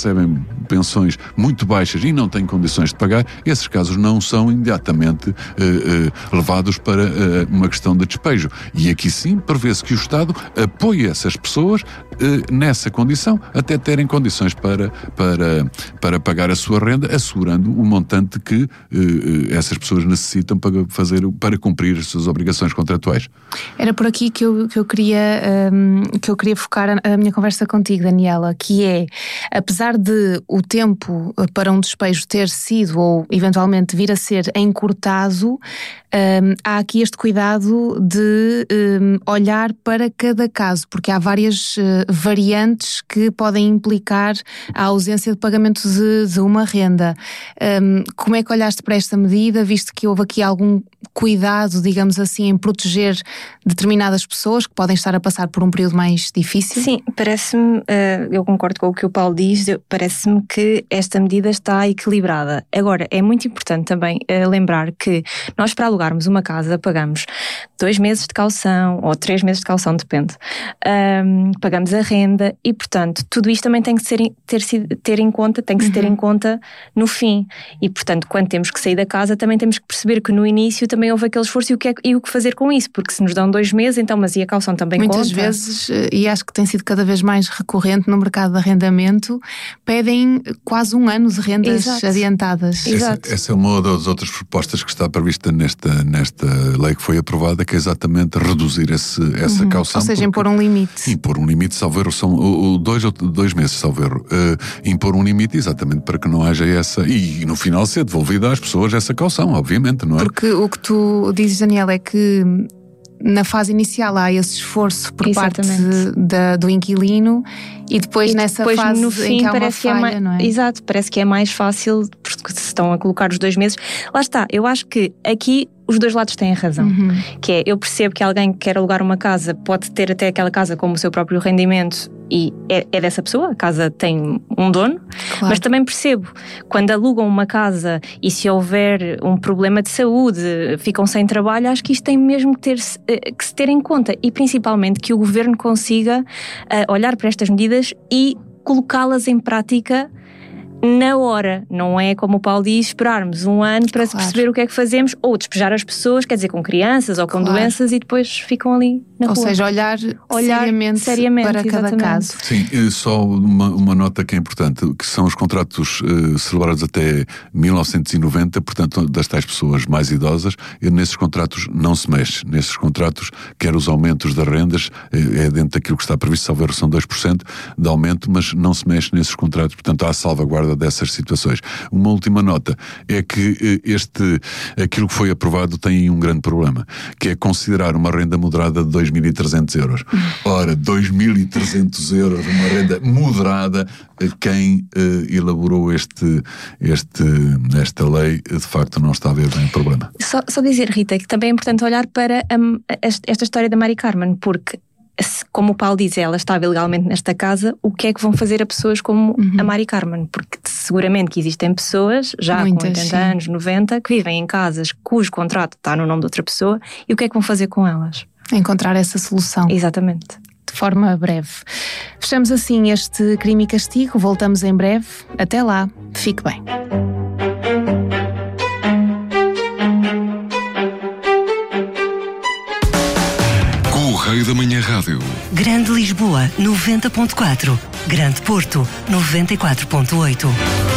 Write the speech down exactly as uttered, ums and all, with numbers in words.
recebem pensões muito baixas e não têm condições de pagar, esses casos não são imediatamente uh, uh, levados para uh, uma questão de despejo. E aqui sim prevê-se que o Estado apoie essas pessoas uh, nessa condição, até terem condições para, para, para pagar a sua renda, assegurando o montante que uh, uh, essas pessoas necessitam para, fazer, para cumprir as suas obrigações contratuais. Era por aqui que eu, que eu, queria, um, que eu queria focar a, a minha conversa contigo, Daniela, que é, apesar de o tempo para um despejo ter sido ou eventualmente vir a ser encurtado, um, há aqui este cuidado de um, olhar para cada caso, porque há várias uh, variantes que podem implicar a ausência de pagamento de, de uma renda. Um, como é que olhaste para esta medida, visto que houve aqui algum cuidado, digamos assim, em proteger determinadas pessoas que podem estar a passar por um período mais difícil? Sim, parece-me, uh, eu concordo com o que o Paulo diz, parece-me que esta medida está equilibrada. Agora, é muito importante também uh, lembrar que nós, para alugarmos uma casa, pagamos dois meses de caução, ou três meses de caução, depende. Um, pagamos a renda e, portanto, tudo isto também tem que ser, ter, ter em conta, tem que se ter em conta no fim. E, portanto, quando temos que sair da casa, também temos que perceber que no início também houve aquele esforço e o que, é, e o que fazer com isso, porque se nos dão dois meses, então, mas e a caução também Muitas conta? Muitas vezes, e acho que tem sido cada vez mais recorrente no mercado de arrendamento, pedem quase um ano de rendas Exato. adiantadas. Exato. Essa, essa é uma das outras propostas que está prevista nesta, nesta lei que foi aprovada, que é exatamente reduzir esse, essa uhum. caução. Ou seja, impor um limite. Impor um limite, salvo erro, são o, o dois, dois meses, salvo erro. Uh, impor um limite exatamente para que não haja essa... E no final ser devolvida às pessoas essa caução, obviamente, não é? Porque o que tu dizes, Daniel, é que na fase inicial há esse esforço por Exatamente. parte da, do inquilino e depois e nessa depois, fase no fim, em que há uma parece falha, que é mais, não é? Exato, parece que é mais fácil porque se estão a colocar os dois meses. Lá está, eu acho que aqui os dois lados têm razão. Uhum. Que é, eu percebo que alguém que quer alugar uma casa pode ter até aquela casa como o seu próprio rendimento e é, é dessa pessoa, a casa tem um dono, claro. Mas também percebo, quando alugam uma casa e se houver um problema de saúde, ficam sem trabalho, acho que isto tem mesmo que, ter, que se ter em conta e principalmente que o governo consiga uh, olhar para estas medidas e colocá-las em prática na hora, não é como o Paulo diz, esperarmos um ano para claro. perceber o que é que fazemos ou despejar as pessoas, quer dizer, com crianças ou com claro. doenças e depois ficam ali na ou rua. Ou seja, olhar, olhar seriamente, seriamente para cada exatamente. caso. Sim, só uma, uma nota que é importante, que são os contratos uh, celebrados até mil novecentos e noventa, portanto, das tais pessoas mais idosas, e nesses contratos não se mexe. Nesses contratos, quer os aumentos das rendas, é dentro daquilo que está previsto, salvo erro, são dois por cento de aumento, mas não se mexe nesses contratos, portanto, há salvaguarda dessas situações. Uma última nota é que este, aquilo que foi aprovado tem um grande problema, que é considerar uma renda moderada de dois mil e trezentos euros. Ora, dois mil e trezentos euros, uma renda moderada, quem uh, elaborou este, este, esta lei, de facto não está a ver bem o problema. Só, só dizer, Rita, que também é importante olhar para a, esta história da Mari Carmen, porque como o Paulo diz, ela estava ilegalmente nesta casa, o que é que vão fazer a pessoas como uhum. a Mari Carmen? Porque seguramente que existem pessoas, já Muitas, com oitenta sim. anos, noventa, que vivem em casas cujo contrato está no nome de outra pessoa, e o que é que vão fazer com elas? Encontrar essa solução. Exatamente. De forma breve. Fechamos assim este Crime e Castigo, voltamos em breve. Até lá, fique bem. Correio da Manhã Rádio. Grande Lisboa, noventa ponto quatro. Grande Porto, noventa e quatro ponto oito.